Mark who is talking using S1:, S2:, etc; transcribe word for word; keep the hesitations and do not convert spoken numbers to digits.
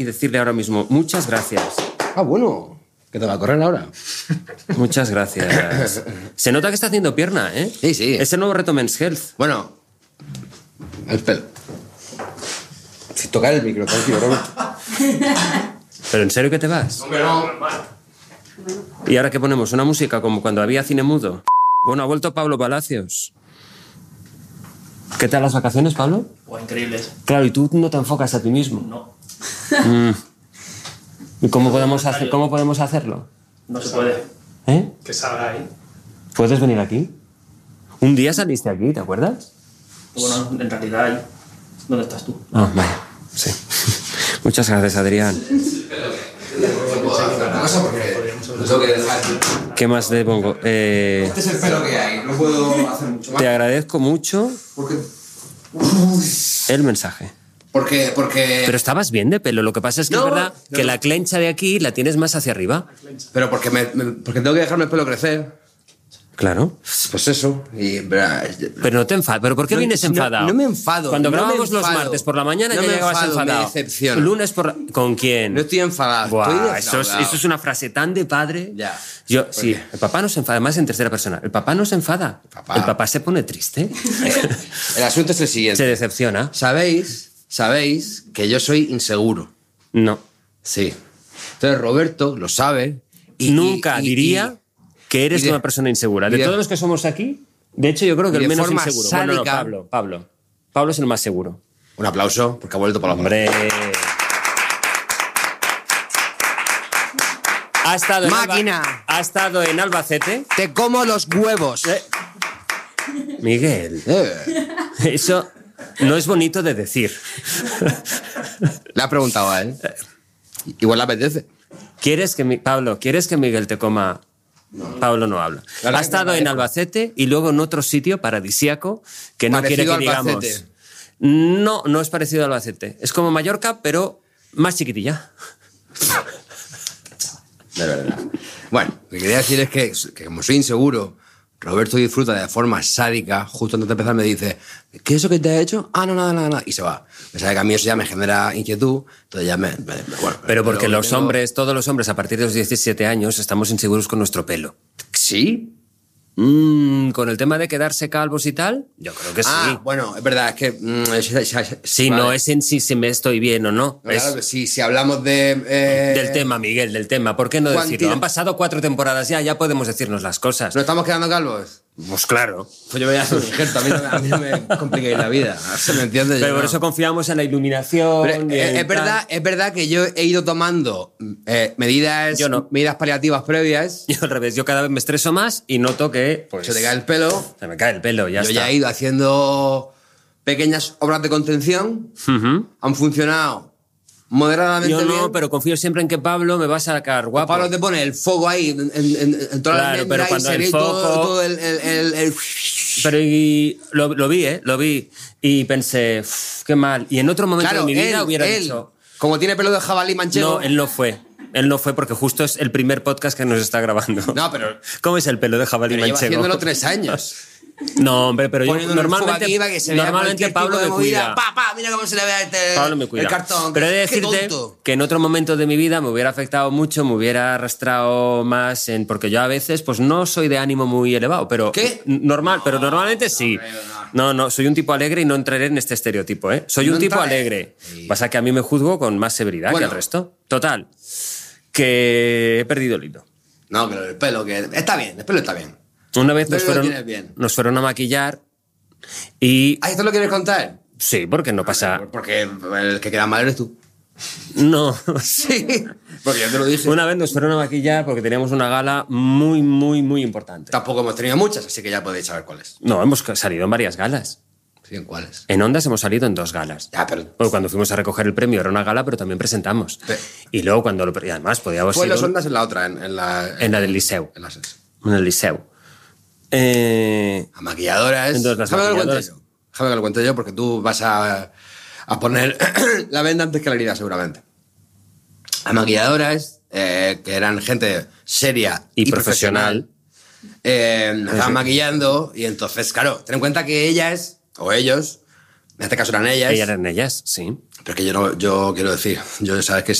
S1: y decirle ahora mismo muchas gracias.
S2: Ah, bueno. ¿Que te va a correr ahora?
S1: Muchas gracias. Se nota que está haciendo pierna, ¿eh?
S2: Sí, sí.
S1: Es el nuevo reto Men's Health.
S2: Bueno, el pelo. Si tocar el micro, tranquilo, Robert.
S1: ¿Pero en serio que te vas?
S2: Hombre, no.
S1: ¿Y ahora qué ponemos? ¿Una música como cuando había cine mudo? Bueno, ha vuelto Pablo Palacios. ¿Qué tal las vacaciones, Pablo?
S3: Pues increíbles.
S1: Claro, y tú no te enfocas a ti mismo.
S3: No.
S1: Mm. ¿Y cómo podemos, hacer, cómo podemos hacerlo?
S3: No se puede.
S1: ¿Eh?
S3: Que salga ahí.
S1: ¿Puedes venir aquí? Un día saliste aquí, ¿te acuerdas?
S3: Bueno, en realidad ahí. ¿Dónde estás tú?
S1: Ah, vaya. Sí. Muchas gracias, Adrián. ¿Qué más te pongo? Eh,
S2: Este es el pelo que hay, no puedo hacer mucho más.
S1: te agradezco mucho
S2: Porque...
S1: el mensaje.
S2: Porque... porque...
S1: Pero estabas bien de pelo. Lo que pasa es que
S2: No,
S1: es verdad
S2: no,
S1: que
S2: no.
S1: la clencha de aquí la tienes más hacia arriba.
S2: Pero porque, me, me- porque tengo que dejarme el pelo crecer.
S1: Claro.
S2: Pues eso. Y...
S1: Pero no te enfadas. ¿Pero por qué
S2: No,
S1: vienes
S2: no,
S1: enfadado?
S2: no me enfado,
S1: Cuando
S2: no me
S1: grabamos los
S2: enfado.
S1: martes por la mañana
S2: No
S1: ya
S2: me
S1: llegabas
S2: enfado, me
S1: enfadado.
S2: decepciona.
S1: El lunes por la... ¿Con quién?
S2: No estoy enfadado,
S1: Buah,
S2: estoy
S1: eso, es,
S2: defraudado.
S1: eso es una frase tan de padre.
S2: Ya.
S1: Yo,
S2: ¿Por
S1: sí,
S2: qué?
S1: el papá no se enfada, más en tercera persona. El papá no se enfada.
S2: Papá.
S1: El papá se pone triste.
S2: El asunto es el siguiente.
S1: Se decepciona.
S2: ¿Sabéis? ¿Sabéis que yo soy inseguro?
S1: No.
S2: Sí. Entonces Roberto lo sabe. Y,
S1: Nunca
S2: y- y-
S1: diría que eres
S2: y de-
S1: una persona insegura.
S2: y
S1: De,
S2: de-
S1: todos los que somos aquí, de hecho yo creo que
S2: y
S1: el
S2: de
S1: menos
S2: forma
S1: inseguro. Bueno, no,
S2: sádica-
S1: Pablo, Pablo. Pablo es el más seguro.
S2: Un aplauso, porque ha vuelto para los
S1: Hombre. Ha estado en
S2: Máquina.
S1: Alba- ha estado en Albacete.
S2: Te como los huevos.
S1: Eh. Miguel,
S2: Eh.
S1: eso no es bonito de decir.
S2: Le ha preguntado a él. Igual le apetece.
S1: ¿Quieres que mi... Pablo, ¿quieres que Miguel te coma? Pablo no habla.
S2: Claro
S1: Ha
S2: que
S1: estado
S2: me
S1: en
S2: parezco.
S1: Albacete y luego en otro sitio paradisíaco que no
S2: Parecido
S1: quiere que
S2: a
S1: digamos.
S2: Albacete.
S1: No, no es parecido a Albacete. Es como Mallorca, pero más chiquitilla.
S2: De verdad. Bueno, lo que quería decir es que, que como soy inseguro, Roberto disfruta de forma sádica. Justo antes de empezar me dice, ¿qué es eso que te ha hecho? Ah, no, nada, nada, nada. Y se va. Me sabe que a mí eso ya me genera inquietud. Entonces ya me... me- me- bueno,
S1: Pero porque
S2: lo que
S1: los
S2: tengo-
S1: hombres, todos los hombres a partir de los diecisiete años estamos inseguros con nuestro pelo.
S2: ¿Sí?
S1: Mm, con el tema de quedarse calvos y tal, yo creo que sí.
S2: Ah, bueno, es verdad, es que... mm, es- es- es-
S1: Sí,
S2: vale.
S1: no es en sí si me estoy bien o no.
S2: Claro
S1: Es
S2: que sí, si hablamos de... eh,
S1: del tema, Miguel, del tema. ¿Por qué no decirlo?
S2: Cuantía-
S1: Han pasado cuatro temporadas ya, ya podemos decirnos las cosas.
S2: ¿No estamos quedando calvos?
S1: Pues claro.
S2: Pues yo voy a hacer un injerto, a mí no, me- a mí no me compliquéis la vida. ¿Se me entiende? Yo
S1: Pero por
S2: no.
S1: eso confiamos en la iluminación.
S2: Pero,
S1: y
S2: eh,
S1: en
S2: es, verdad,
S1: tal.
S2: es verdad que yo he ido tomando eh, medidas,
S1: Yo no.
S2: medidas paliativas previas.
S1: Yo al revés, yo cada vez me estreso más y noto que pues,
S2: Se te cae el pelo.
S1: se me cae el pelo, ya
S2: yo
S1: está.
S2: ya he ido haciendo pequeñas obras de contención.
S1: Ujú.
S2: Han funcionado moderadamente
S1: Yo no,
S2: bien.
S1: pero confío siempre en que Pablo me va a sacar guapo.
S2: Pablo te pone el fuego ahí en, en, en, en toda
S1: Claro,
S2: la
S1: pero
S2: almendra y
S1: cuando
S2: se
S1: el
S2: ve todo,
S1: foco-
S2: todo el... el, el- el-
S1: Pero y, lo, lo vi, ¿eh? Lo vi. Y pensé, "Uf, qué mal". Y en otro momento
S2: Claro,
S1: de mi vida
S2: él,
S1: hubiera
S2: él,
S1: dicho...
S2: como tiene pelo de jabalí manchego...
S1: No, él no fue. Él no fue porque justo es el primer podcast que nos está grabando.
S2: No, pero-
S1: ¿Cómo es el pelo de jabalí
S2: pero lleva
S1: manchego?
S2: haciéndolo tres años.
S1: No, hombre, pero yo
S2: Poniéndole el fuego
S1: normalmente,
S2: aquí para que se vea
S1: normalmente
S2: cualquier
S1: Pablo
S2: tipo de
S1: me
S2: movida.
S1: cuida.
S2: Pa, pa, mira cómo se le ve este-
S1: Pablo me cuida.
S2: el cartón.
S1: Pero he de
S2: Qué
S1: decirte
S2: tonto.
S1: que en otro momento de mi vida me hubiera afectado mucho, me hubiera arrastrado más en... Porque yo a veces pues no soy de ánimo muy elevado, pero...
S2: ¿Qué?
S1: Normal, pero normalmente sí. No, no, soy un tipo alegre y no entraré en este estereotipo, ¿eh? Soy
S2: No
S1: un tipo
S2: entraré.
S1: alegre. Pasa que a mí me juzgo con más severidad
S2: Bueno.
S1: que el resto. Total. Que he perdido el hilo.
S2: No, pero el pelo, que está bien, el pelo está bien.
S1: Una vez
S2: Pero
S1: nos
S2: lo
S1: fueron,
S2: tienes bien.
S1: nos fueron a maquillar y...
S2: Ah, ¿esto lo quieres contar?
S1: Sí, porque no pasa...
S2: Porque el que queda mal eres tú.
S1: No.
S2: Sí, porque yo te lo dije.
S1: Una vez nos fueron a maquillar porque teníamos una gala muy, muy, muy importante.
S2: Tampoco hemos tenido muchas, así que ya podéis saber cuáles.
S1: No, hemos salido en varias galas.
S2: Sí, ¿en cuáles?
S1: En Ondas hemos salido en dos galas.
S2: Ya, pero...
S1: Porque cuando fuimos a recoger el premio era una gala, pero también presentamos.
S2: Sí.
S1: Y luego cuando lo... Y además podíamos
S2: Fue
S1: ir
S2: en los ondas en la otra, en, en la...
S1: en la del Liceu.
S2: En la seis.
S1: En el Liceu. Eh...
S2: A maquilladoras...
S1: Entonces, las
S2: Déjame que lo cuente
S1: maquilladoras-
S2: yo. Déjame que lo cuente yo, porque tú vas a, a poner la venda antes que la herida, seguramente. A maquilladoras, eh, que eran gente seria
S1: Y
S2: y,
S1: profesional.
S2: profesional, eh, me estaban maquillando y entonces, claro, ten en cuenta que ellas, o ellos, En este caso eran ellas.
S1: Ellas eran ellas, sí.
S2: Pero es que yo no, yo quiero decir, yo sabes que